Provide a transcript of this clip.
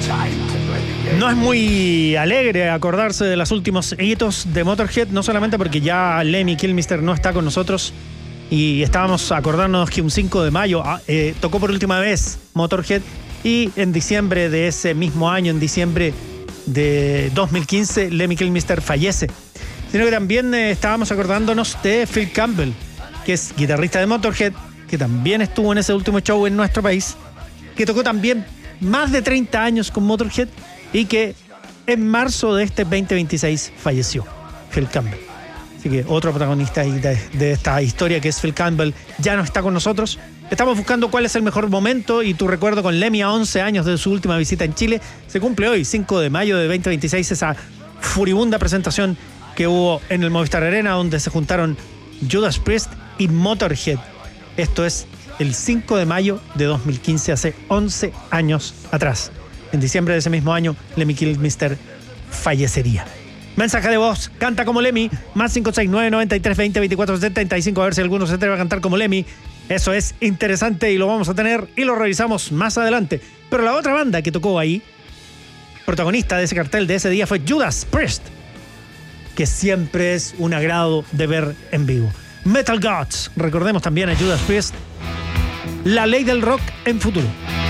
No es muy alegre acordarse de los últimos hitos de Motorhead, no solamente porque ya Lemmy Kilmister no está con nosotros y estábamos acordándonos que un 5 de mayo tocó por última vez Motorhead y en diciembre de ese mismo año, en diciembre de 2015, Lemmy Kilmister fallece. Sino que también estábamos acordándonos de Phil Campbell, que es guitarrista de Motorhead, que también estuvo en ese último show en nuestro país, que tocó también más de 30 años con Motorhead y que en marzo de este 2026 falleció, Phil Campbell. Así que otro protagonista de esta historia, que es Phil Campbell, ya no está con nosotros. Estamos buscando cuál es el mejor momento y tu recuerdo con Lemmy a 11 años de su última visita en Chile. Se cumple hoy, 5 de mayo de 2026, esa furibunda presentación que hubo en el Movistar Arena, donde se juntaron Judas Priest y Motorhead. Esto es el 5 de mayo de 2015, hace 11 años atrás. En diciembre de ese mismo año, Lemmy Kilmister fallecería. Mensaje de voz, canta como Lemmy, más 569 93 20 24 75, a ver si alguno se atreve a cantar como Lemmy. Eso es interesante y lo vamos a tener y lo revisamos más adelante. Pero la otra banda que tocó ahí, protagonista de ese cartel de ese día, fue Judas Priest, que siempre es un agrado de ver en vivo. Metal Gods, recordemos también a Judas Priest, la ley del rock en futuro.